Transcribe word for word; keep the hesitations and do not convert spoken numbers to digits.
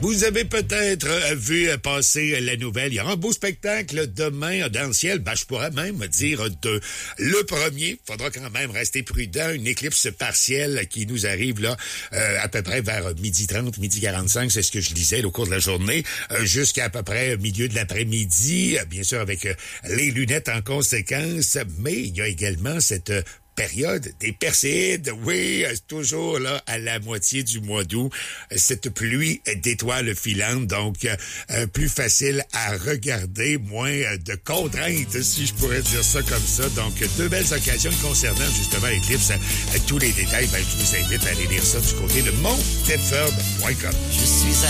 Vous avez peut-être euh, vu euh, passer la nouvelle. Il y aura un beau spectacle demain dans le ciel. Ben, je pourrais même dire de le premier. Faudra quand même rester prudent. Une éclipse partielle qui nous arrive là euh, à peu près vers midi trente, midi quarante-cinq. C'est ce que je disais au cours de la journée. Euh, jusqu'à à peu près milieu de l'après-midi. Euh, bien sûr avec euh, les lunettes en conséquence. Mais il y a également cette euh, période des Perséides, oui, toujours là à la moitié du mois d'août, cette pluie d'étoiles filantes, donc euh, plus facile à regarder, moins de contraintes, si je pourrais dire ça comme ça. Donc, deux belles occasions concernant justement l'éclipse. Tous les détails, ben, je vous invite à aller lire ça du côté de mon tedford point com. Je suis à